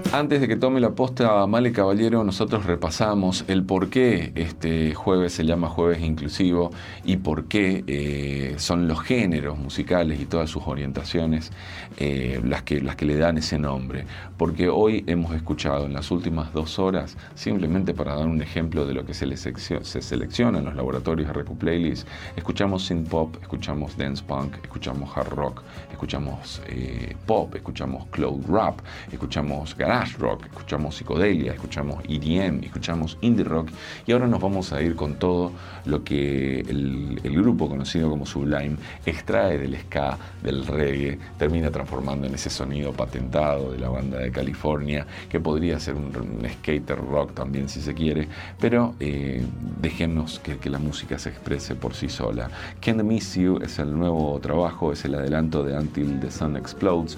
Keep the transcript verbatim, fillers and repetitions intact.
Antes de que tome la posta Male Caballero, nosotros repasamos el por qué este jueves se llama Jueves Inclusivo y por qué eh, son los géneros musicales y todas sus orientaciones eh, las, que, las que le dan ese nombre. Porque hoy hemos escuchado en las últimas dos horas, simplemente para dar un ejemplo de lo que se, les se selecciona en los laboratorios de Recu Playlist, escuchamos synth pop, escuchamos dance punk, escuchamos hard rock, escuchamos eh, pop, escuchamos cloud rap, escuchamos garage rock, escuchamos psicodelia, escuchamos E D M, escuchamos indie rock y ahora nos vamos a ir con todo lo que el, el grupo conocido como Sublime extrae del ska, del reggae, termina transformando en ese sonido patentado de la banda de California, que podría ser un, un skater rock también si se quiere, pero eh, dejemos que, que la música se exprese por sí sola. Can't Miss You es el nuevo trabajo, es el adelanto de Until the Sun Explodes,